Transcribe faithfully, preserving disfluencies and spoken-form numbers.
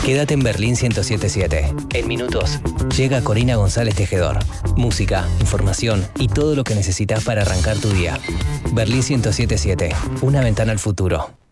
Quédate en Berlín ciento siete siete. En minutos llega Corina González Tejedor. Música, información y todo lo que necesitas para arrancar tu día. Berlín ciento siete siete. Una ventana al futuro.